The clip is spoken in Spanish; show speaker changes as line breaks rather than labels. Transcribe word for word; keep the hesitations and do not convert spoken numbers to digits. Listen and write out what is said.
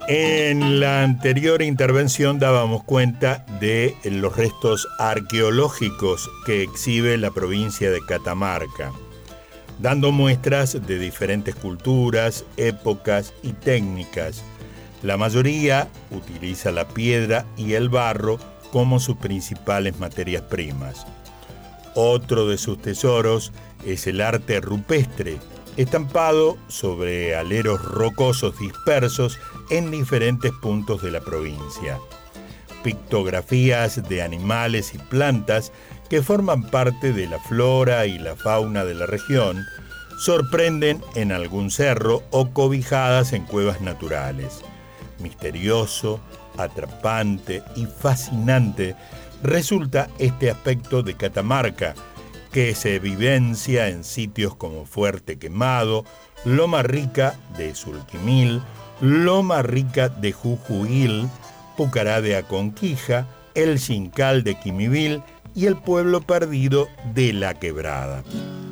En la anterior intervención dábamos cuenta de los restos arqueológicos que exhibe la provincia de Catamarca, dando muestras de diferentes culturas, épocas y técnicas. La mayoría utiliza la piedra y el barro como sus principales materias primas. Otro de sus tesoros es el arte rupestre, estampado sobre aleros rocosos dispersos en diferentes puntos de la provincia. Pictografías de animales y plantas que forman parte de la flora y la fauna de la región sorprenden en algún cerro o cobijadas en cuevas naturales. Misterioso, atrapante y fascinante resulta este aspecto de Catamarca, que se vivencia en sitios como Fuerte Quemado, Loma Rica de Surquimil, Loma Rica de Jujuil, Pucará de Aconquija, el Xincal de Quimivil y el pueblo perdido de La Quebrada.